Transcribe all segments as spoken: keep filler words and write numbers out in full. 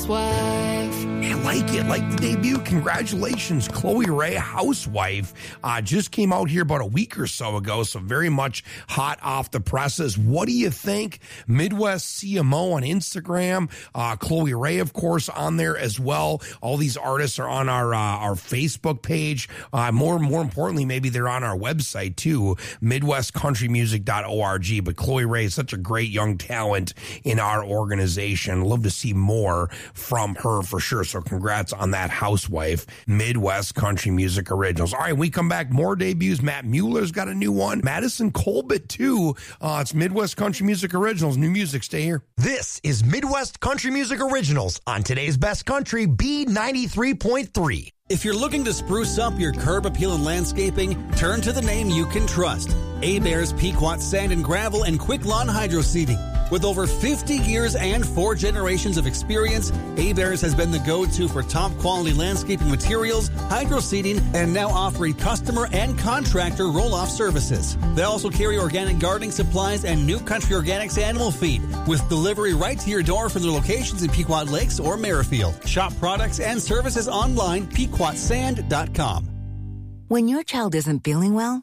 housewife. I like it. Like the debut. Congratulations, Chloe Ray, Housewife. Uh, just came out here about a week or so ago, so very much hot off the presses. What do you think? Midwest C M O on Instagram. Uh, Chloe Ray, of course, on there as well. All these artists are on our uh, our Facebook page. Uh, more more importantly, maybe they're on our website too, midwest country music dot org. But Chloe Ray is such a great young talent in our organization. Love to see more from her for sure. So congrats on that, Housewife. Midwest Country Music Originals. All right, we come back. More debuts. Matt Mueller's got a new one. Madison Colbert, too. Uh, it's Midwest Country Music Originals. New music. Stay here. This is Midwest Country Music Originals on today's Best Country, B ninety-three point three. If you're looking to spruce up your curb appeal and landscaping, turn to the name you can trust. Hebert's Pequot Sand and Gravel and Quick Lawn Hydro Seeding. With over fifty years and four generations of experience, Hebert's has been the go-to for top-quality landscaping materials, hydro seeding, and now offering customer and contractor roll-off services. They also carry organic gardening supplies and New Country Organics animal feed, with delivery right to your door from their locations in Pequot Lakes or Merrifield. Shop products and services online, pequot sand dot com. When your child isn't feeling well,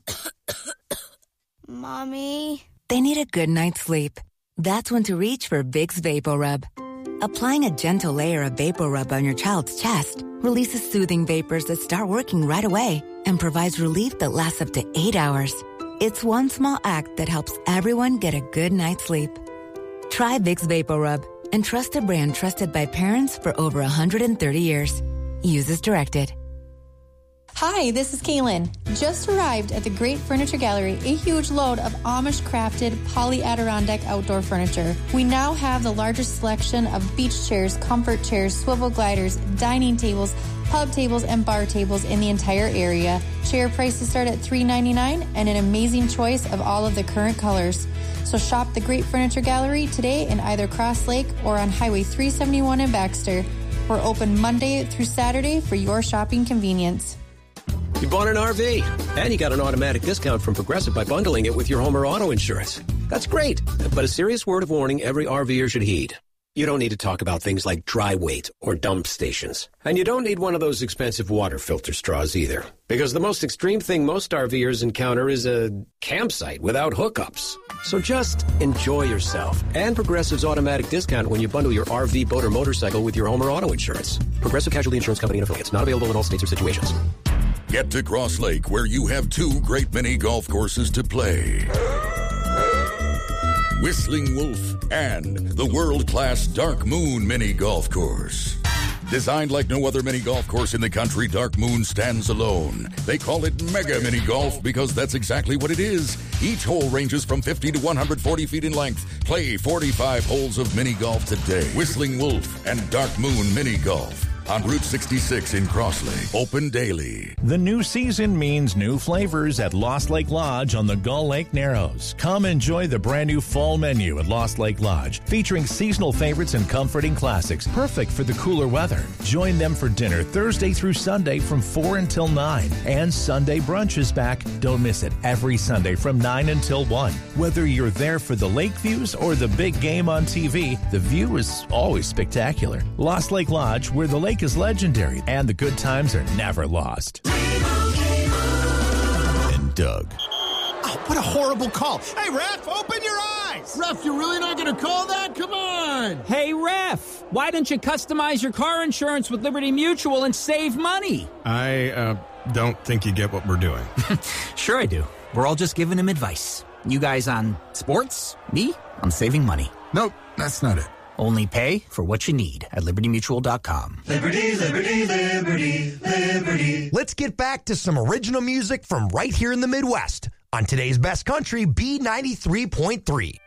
Mommy. they need a good night's sleep. That's when to reach for Vicks VapoRub. Applying a gentle layer of VapoRub on your child's chest releases soothing vapors that start working right away and provides relief that lasts up to eight hours. It's one small act that helps everyone get a good night's sleep. Try Vicks VapoRub and trust a brand trusted by parents for over one hundred thirty years. Use as directed. Hi, this is Kaylin. Just arrived at the Great Furniture Gallery, a huge load of Amish-crafted poly Adirondack outdoor furniture. We now have the largest selection of beach chairs, comfort chairs, swivel gliders, dining tables, pub tables, and bar tables in the entire area. Chair prices start at three ninety-nine and an amazing choice of all of the current colors. So shop the Great Furniture Gallery today in either Cross Lake or on Highway three seventy-one in Baxter. We're open Monday through Saturday for your shopping convenience. You bought an R V, and you got an automatic discount from Progressive by bundling it with your home or auto insurance. That's great, but a serious word of warning every RVer should heed. You don't need to talk about things like dry weight or dump stations. And you don't need one of those expensive water filter straws either. Because the most extreme thing most RVers encounter is a campsite without hookups. So just enjoy yourself and Progressive's automatic discount when you bundle your R V, boat, or motorcycle with your home or auto insurance. Progressive Casualty Insurance Company and affiliates. Not available in all states or situations. Get to Cross Lake, where you have two great mini golf courses to play. Whistling Wolf and the world-class Dark Moon mini golf course. Designed like no other mini golf course in the country, Dark Moon stands alone. They call it Mega Mini Golf because that's exactly what it is. Each hole ranges from fifty to one hundred forty feet in length. Play forty-five holes of mini golf today. Whistling Wolf and Dark Moon Mini Golf. On Route sixty-six in Cross Lake. Open daily. The new season means new flavors at Lost Lake Lodge on the Gull Lake Narrows. Come enjoy the brand new fall menu at Lost Lake Lodge, featuring seasonal favorites and comforting classics, perfect for the cooler weather. Join them for dinner Thursday through Sunday from four until nine. And Sunday brunch is back. Don't miss it every Sunday from nine until one. Whether you're there for the lake views or the big game on T V, the view is always spectacular. Lost Lake Lodge, where the lake is legendary and the good times are never lost. And Doug. Oh, what a horrible call. Hey, ref, open your eyes. Ref, you're really not going to call that? Come on. Hey, ref, why don't you customize your car insurance with Liberty Mutual and save money? I uh, don't think you get what we're doing. Sure I do. We're all just giving him advice. You guys on sports, me on saving money. Nope, that's not it. Only pay for what you need at liberty mutual dot com. Liberty, liberty, liberty, liberty. Let's get back to some original music from right here in the Midwest on today's Best Country, B ninety-three point three.